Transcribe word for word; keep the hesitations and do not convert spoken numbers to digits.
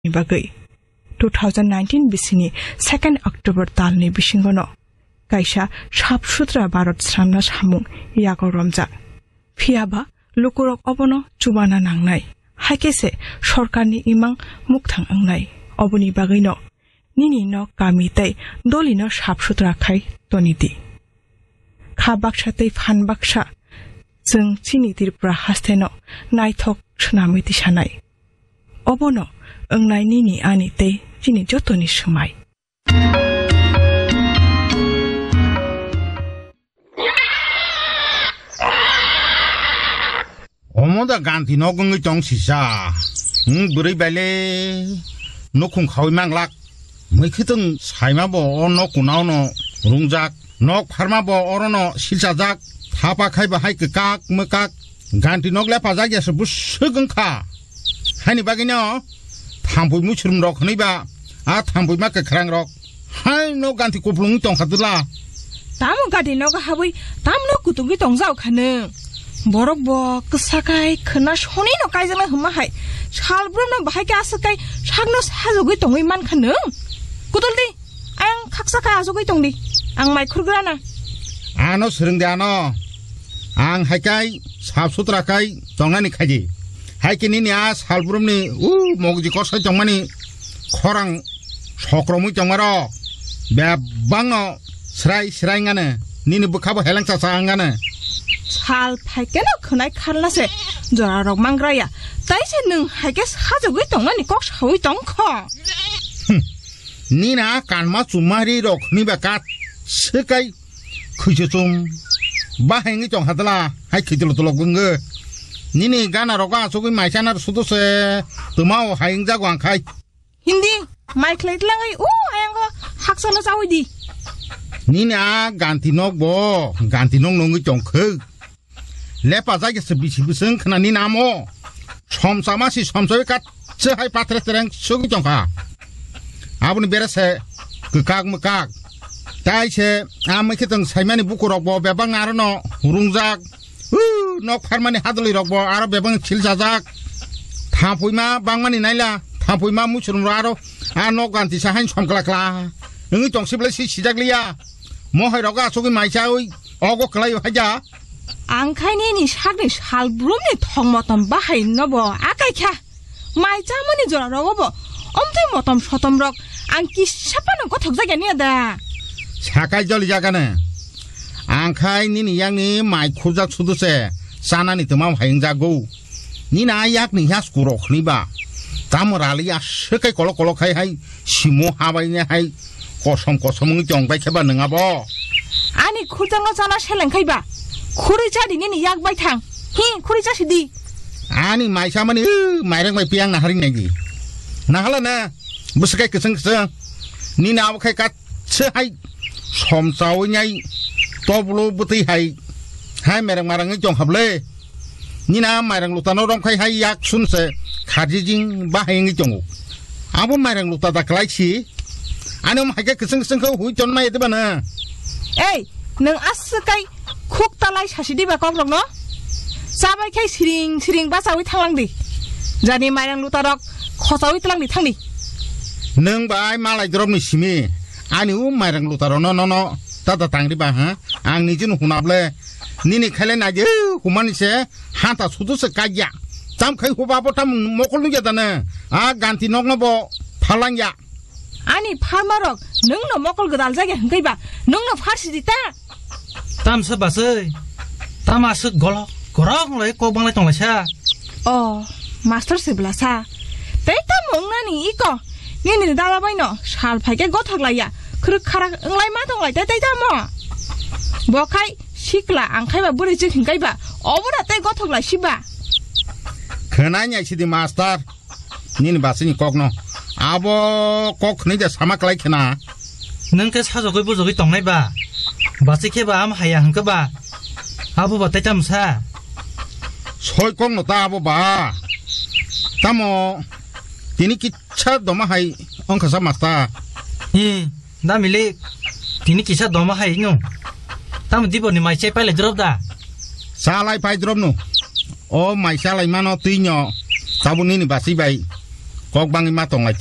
bagay twenty nineteen bisini second October talni bisingono kaisa sabsutra Bharat sramna samung yago romjak phiaba lukurok obono chubana nangnai haikese sorkarni imang mukthang angnai oboni bagaino nini no kami tai dolino sabsutra khai toniti kha baksa tai phan baksa जों चिनि तिरपुरा हास्थायनो नायथक सुनामिति सानाय अबनो ओंनाय निनि आनि तै चिनि जतनि समाय 어머다 간티 너궁의 정시사 응 부리 발레 너쿵 가위망락 뭐이크등 사이마보 너쿠 나오노 룽작 너 파르마보 어로노 실사작 타바카이바 하이크 깍 뭐깍 간티 너글라 파자게서 부스근카 하니 바기뇨 탐보이 무처럼 럭하니바 아 탐보이 마크 크랑럭 하이 너 간티 고플릉 똥카들라 다무 가디 너가 하보이 담노 구둥기 동자오 카능 버럭버 그사카이 크나 쇼니노 까이장나 흠마하이 샬브름나 바하이게 아스카이 샥노 사조기 동이만 카능 구들디 앙 각사카 아조기 동디 앙 마이크르그라나 아노 스릉데 아노 앙 하이카이 삽수트라카이 정나니 카지 하이키니냐 살부름니 우 모그지 거서 정만이 코랑 소크로무 정마로 배방어 스라이 스라잉가네 니니 부카보 헬랑사사앙가네 살 파이케노 그나이 칼라세 저라럭 망그라야 따이세 능 하이게 사저기 동나니 꼭 사위 동커 니나 간마 주마리로 니바갓 스카이 그저 좀 바행이 좀 하더라 하이 그들로 돌아군거 니니 가나로가 저기 마이샤나 수도세 드마오 하행자고 안 카이 힌디 마이클레이틀랑이 오 아양거 학선을 싸우디 니나 간티녹보 간티녹 농이 좀크 레파자게스 비치부승 크나 니나모 솜사마시 솜소에 갓저 하이 파트레스랑 수기 좀가 아버님 베레세 그 각무각 다이체 아무키등 사이만이 부끄럽고 배방 아르노 우룽작 우녹 팔만이 하들리럽고 아로 배방 칠자작 타보이마 방만이 나일라 타보이마 무처럼 아로 아녹 간티사 한 솜클라클라 응이 정십레시 시작리야 뭐하러가 속이 마이샤의 어고 클라이 하자 앙카이니니 샤그니 샬브rum니 텅모텀 바하이 너보 아까이캬 마이자머니 저라러고 엄청 모텀 쇼텀럭 앙키 샤파는 거 덕자게 아니야다 사카이 절리자가네 앙카이 니니 양니 마이 코작 수두세 사나니 드마우 하행자고 니나 약니 야스쿠로 크니바 다모랄리야 스카이 콜로콜로카이 하이 시모 하바이네 하이 고섬 고섬은 정바이케바 능아보 아니 코장로 자나 셀랭카이바 코리자디 니니 약바이탕 히 코리자시디 아니 마이샤마니 마이랑 마이 피앙 나하리 내기 나할라나 무스카이 그승그승 니나 아보카이 갓스 하이 솜사오냐이 또블로 부티 하이 하이 메랑 마랑이 좀 합래 니나 마랑 루타노랑 카이 하이 약 순세 가지징 바행이 좀 아본 마랑 루타다 클라이치 아니 뭐 하게 그승승 그 후이 전 마이 되바나 에이 능 아스카이 쿡 달라이 사시디바 꺽럭노 사바이카이 시링 시링 바사위 탕랑디 자니 마랑 루타럭 커사위 탕랑디 탕디 능 바이 말라이 드롭니 시미 아니 우 마랑 루타로 노노노 따다 탕디바 하 앙니진 후나블레 니니 칼레 나제 후마니세 한타 수두스 까야 짬 카이 후바보 탐 모콜루게다네 아 간티 녹노보 팔랑야 아니 파마럭 능노 먹을 거 달자게 흥가이바 능노 파시디다 땀서 봤어 땀아스 걸어 걸어ங்கள래 꼬방래 정라샤 어 마스터 시블라사 데이터 먹나니 이거 니니 달아바이노 살파게 고탁라야 그르카라 응라이 마동라이 데이터 뭐 뭐카이 시클라 앙카이바 부리지 흥가이바 어부라 때 고탁라 시바 그나냐 시디 마스터 니니 바스니 꼭노 아보 꼭 니자 사막라이 캐나 능게 사저기 부저기 동네바 바스케바 암 하야 한가바 아부 바테 잠사 소이 꼭노 따보 봐 따모 디니 기차 도마 하이 엉카사 마스터 이 나밀레 디니 기차 도마 하이 뇨 따모 디보니 마이 체 빨리 드롭다 살라이 파이 드롭노 오 마이 살라이 마노 티뇨 사부니니 바시바이 kok bangi ma tong